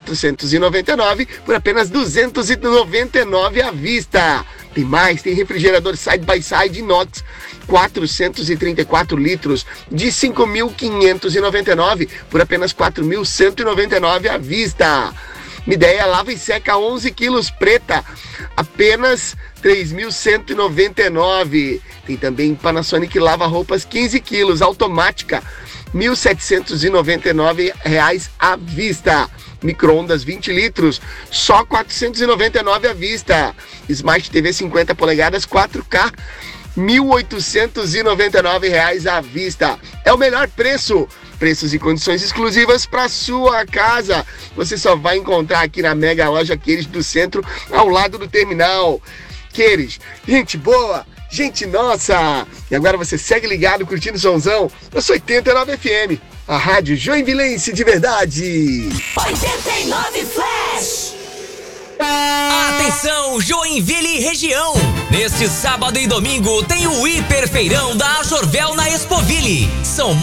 499 por apenas 299 à vista. Tem mais, tem refrigerador side by side inox 434 litros de 5.599 por apenas 4.199 à vista. Midea lava e seca 11 quilos preta, apenas 3.199. Tem também Panasonic lava roupas 15 quilos automática, R$ 1.799 à vista. Micro-ondas 20 litros, só 499 à vista. Smart TV 50 polegadas 4K, R$ 1.899 à vista. É o melhor preço. Preços e condições exclusivas para sua casa. Você só vai encontrar aqui na Mega Loja Queires do Centro, ao lado do terminal. Queires, gente boa, gente nossa. E agora você segue ligado, curtindo o somzão da sua 89 FM. A rádio joinvilense de verdade. 89 Flash. Atenção, Joinville e região. Neste sábado e domingo tem o Hiperfeirão da Ajorvel na Expoville. São